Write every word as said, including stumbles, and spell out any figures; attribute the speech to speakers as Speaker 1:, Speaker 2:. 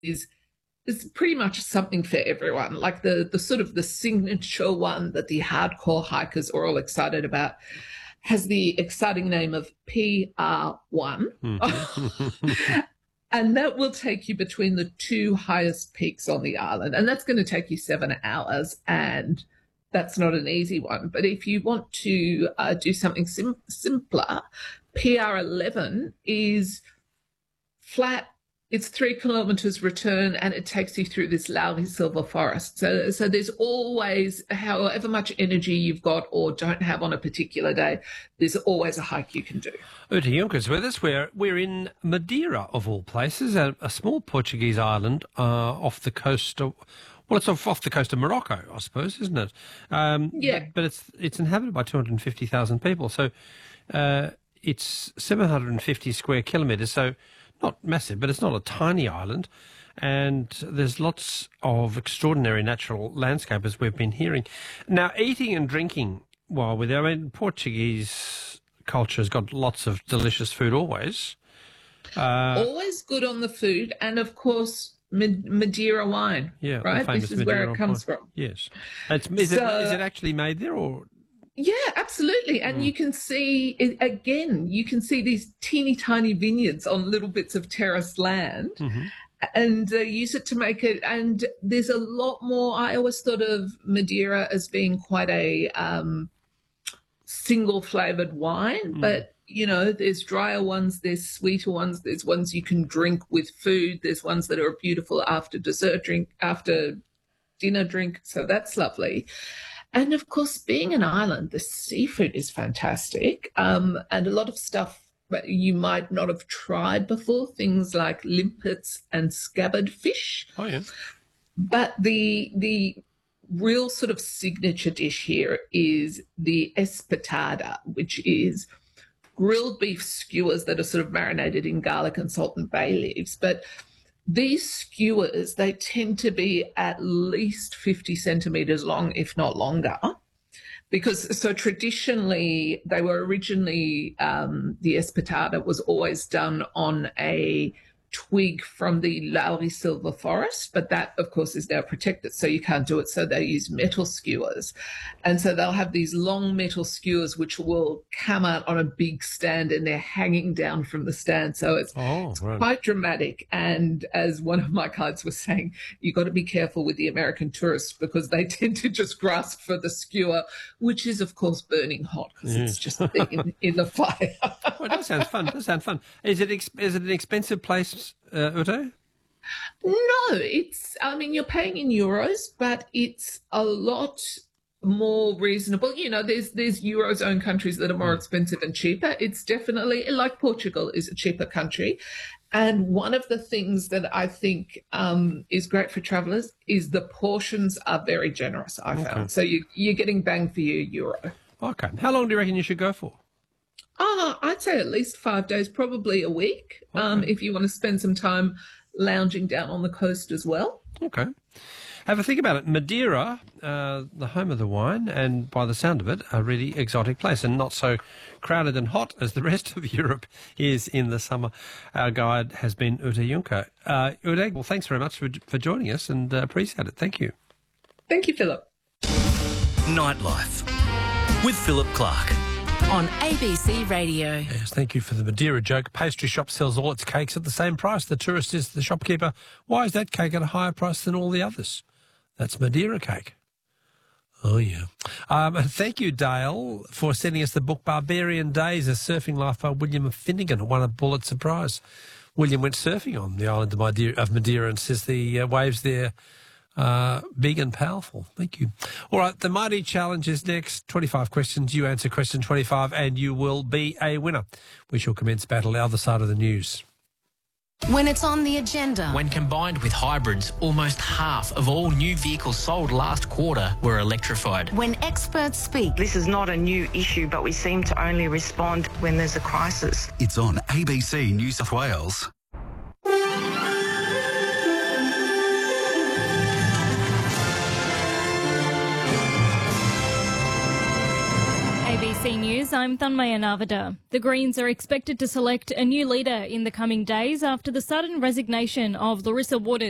Speaker 1: is is pretty much something for everyone. Like the the sort of the signature one that the hardcore hikers are all excited about has the exciting name of P R one. Mm-hmm. And that will take you between the two highest peaks on the island. And that's going to take you seven hours. And that's not an easy one. But if you want to uh, do something sim- simpler, P R eleven is flat. It's three kilometres return, and it takes you through this Lauri Silver Forest. So, so there's always, however much energy you've got or don't have on a particular day, there's always a hike you can do.
Speaker 2: Uta Junca's with us. We're, we're in Madeira, of all places, a, a small Portuguese island uh, off the coast of, well, it's off, off the coast of Morocco, I suppose, isn't it? Um,
Speaker 1: yeah.
Speaker 2: But, but it's it's inhabited by two hundred fifty thousand people. So uh, it's seven hundred fifty square kilometres. So not massive, but it's not a tiny island. And there's lots of extraordinary natural landscape, as we've been hearing. Now, eating and drinking while we're there, I mean, Portuguese culture has got lots of delicious food always.
Speaker 1: Uh, always good on the food. And, of course, Madeira wine,
Speaker 2: yeah,
Speaker 1: right? This is
Speaker 2: Madeira
Speaker 1: where it comes
Speaker 2: wine.
Speaker 1: from.
Speaker 2: Yes. It's, is, so, it, is it actually made there or...
Speaker 1: Yeah, absolutely. And mm. you can see, again, you can see these teeny tiny vineyards on little bits of terraced land mm-hmm. and uh, use it to make it. And there's a lot more. I always thought of Madeira as being quite a um, single flavoured wine, mm. but, you know, there's drier ones, there's sweeter ones, there's ones you can drink with food, there's ones that are beautiful after dessert drink, after dinner drink. So that's lovely. And, of course, being an island, the seafood is fantastic, um, and a lot of stuff that you might not have tried before, things like limpets and scabbard fish.
Speaker 2: Oh, yeah.
Speaker 1: But the the real sort of signature dish here is the espetada, which is grilled beef skewers that are sort of marinated in garlic and salt and bay leaves. But these skewers, they tend to be at least fifty centimetres long, if not longer, because so traditionally they were originally, um, the espetada was always done on a twig from the Lauri Silver Forest, but that, of course, is now protected, so you can't do it. So they use metal skewers. And so they'll have these long metal skewers which will come out on a big stand, and they're hanging down from the stand. So it's,
Speaker 2: oh,
Speaker 1: it's
Speaker 2: right.
Speaker 1: quite dramatic. And as one of my guides was saying, you've got to be careful with the American tourists because they tend to just grasp for the skewer, which is, of course, burning hot because yes. it's just in, in the fire.
Speaker 2: Well, that sounds fun. That sounds fun. Is it, ex- is it an expensive place, Uh, Uta?
Speaker 1: No, it's, I mean, you're paying in euros, but it's a lot more reasonable. You know, there's there's Eurozone countries that are more expensive and cheaper. It's definitely, like Portugal is a cheaper country. And one of the things that I think um, is great for travellers is the portions are very generous, I found.
Speaker 2: Okay.
Speaker 1: So you, you're getting bang for your euro.
Speaker 2: Okay. How long do you reckon you should go for?
Speaker 1: Oh, I'd say at least five days, probably a week, okay. um, if you want to spend some time lounging down on the coast as well.
Speaker 2: Okay. Have a think about it. Madeira, uh, the home of the wine, and by the sound of it, a really exotic place and not so crowded and hot as the rest of Europe is in the summer. Our guide has been Uta Junca. Uh, Uta, well, thanks very much for, for joining us and uh, appreciate it. Thank you.
Speaker 1: Thank you, Philip.
Speaker 3: Nightlife with Philip Clark.
Speaker 4: On A B C Radio.
Speaker 2: Yes, thank you for the Madeira joke. Pastry shop sells all its cakes at the same price. The tourist is the shopkeeper. Why is that cake at a higher price than all the others? That's Madeira cake. Oh, yeah. Um, thank you, Dale, for sending us the book Barbarian Days, A Surfing Life by William Finnegan, won a Pulitzer Prize. William went surfing on the island of Madeira, of Madeira and says the uh, waves there Uh, big and powerful. Thank you. All right, the Mighty Challenge is next. twenty-five questions. You answer question twenty-five and you will be a winner. We shall commence battle the other side of the news.
Speaker 4: When it's on the agenda.
Speaker 5: When combined with hybrids, almost half of all new vehicles sold last quarter were electrified.
Speaker 4: When experts speak.
Speaker 6: This is not a new issue, but we seem to only respond when there's a crisis.
Speaker 3: It's on A B C New South Wales.
Speaker 7: A B C News, I'm Thanmaya Navada. The Greens are expected to select a new leader in the coming days after the sudden resignation of Larissa Waters.